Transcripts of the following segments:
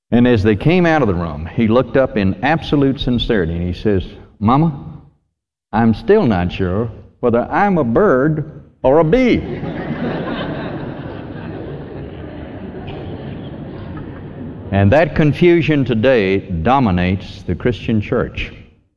And as they came out of the room, he looked up in absolute sincerity and he says, "Mama, I'm still not sure whether I'm a bird or a bee." And that confusion today dominates the Christian church.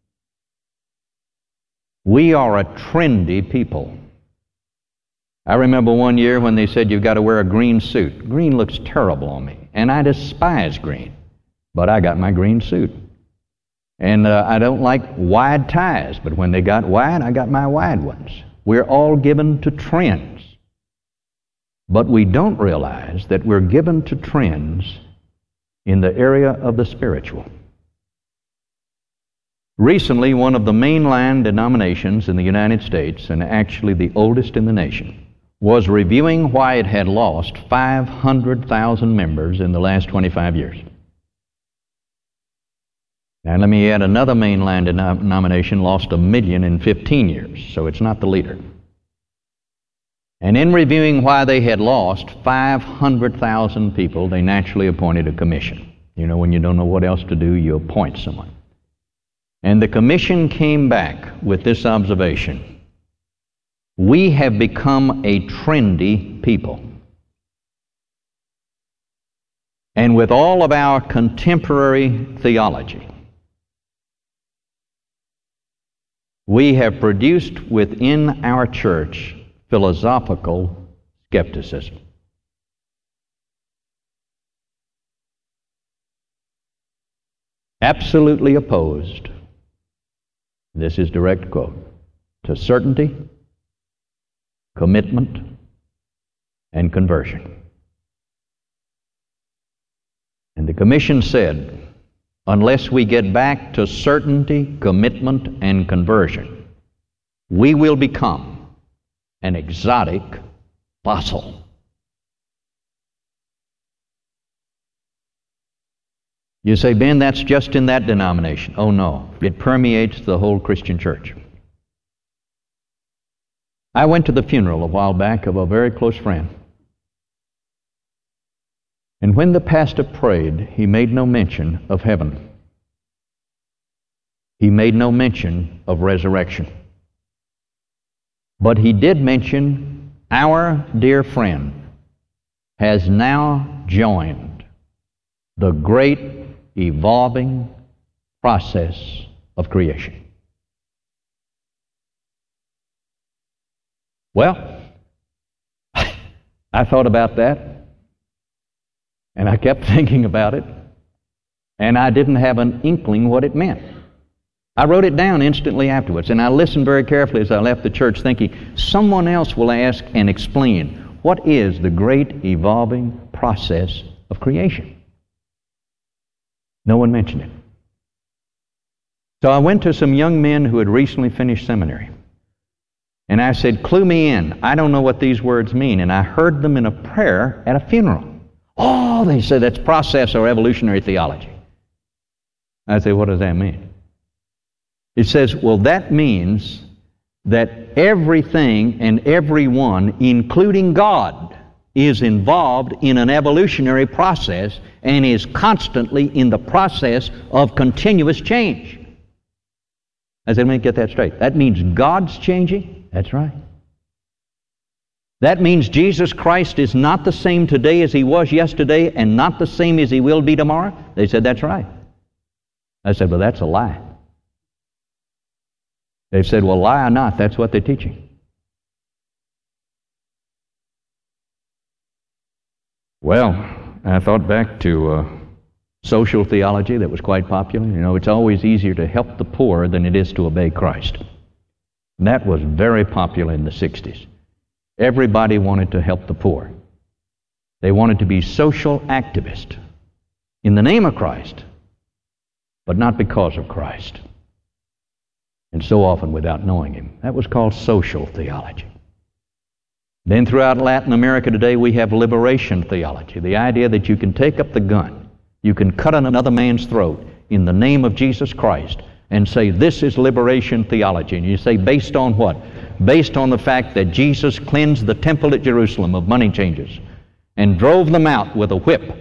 We are a trendy people. I remember one year when they said you've got to wear a green suit. Green looks terrible on me, and I despise green. But I got my green suit. And I don't like wide ties, but when they got wide, I got my wide ones. We're all given to trends. But we don't realize that we're given to trends in the area of the spiritual. Recently, one of the mainline denominations in the United States, and actually the oldest in the nation, was reviewing why it had lost 500,000 members in the last 25 years. Now let me add, another mainline denomination lost 1 million in 15 years, so it's not the leader. And in reviewing why they had lost 500,000 people, they naturally appointed a commission. You know, when you don't know what else to do, you appoint someone. And the commission came back with this observation: we have become a trendy people. And with all of our contemporary theology, we have produced within our church philosophical skepticism. Absolutely opposed, this is direct quote, to certainty, commitment, and conversion. And the commission said, unless we get back to certainty, commitment, and conversion, we will become an exotic fossil. You say, "Ben, that's just in that denomination." Oh no, it permeates the whole Christian church. I went to the funeral a while back of a very close friend. And when the pastor prayed, he made no mention of heaven. He made no mention of resurrection. But he did mention our dear friend has now joined the great evolving process of creation. Well, I thought about that, and I kept thinking about it, and I didn't have an inkling what it meant. I wrote it down instantly afterwards, and I listened very carefully as I left the church, thinking someone else will ask and explain what is the great evolving process of creation. No one mentioned it. So I went to some young men who had recently finished seminary, and I said, "Clue me in. I don't know what these words mean." And I heard them in a prayer at a funeral. "Oh," they said, "that's process or evolutionary theology." I said, "What does that mean?" It says, "Well, that means that everything and everyone, including God, is involved in an evolutionary process and is constantly in the process of continuous change." I said, "Let me get that straight. That means God's changing?" That's right. That means Jesus Christ is not the same today as He was yesterday and not the same as He will be tomorrow? They said, "That's right." I said, "Well, that's a lie." They said, "Well, lie or not, that's what they're teaching." Well, I thought back to social theology that was quite popular. You know, it's always easier to help the poor than it is to obey Christ. And that was very popular in the 60s. Everybody wanted to help the poor. They wanted to be social activists in the name of Christ, but not because of Christ. And so often without knowing Him. That was called social theology. Then throughout Latin America today, we have liberation theology. The idea that you can take up the gun, you can cut another man's throat in the name of Jesus Christ and say, "This is liberation theology." And you say, based on what? Based on the fact that Jesus cleansed the temple at Jerusalem of money changers and drove them out with a whip